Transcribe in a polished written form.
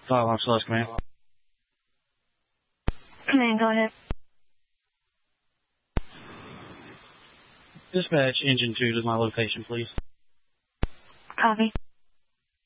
5 Celeste Command. Command, go ahead. Dispatch Engine 2 to my location, please. Copy.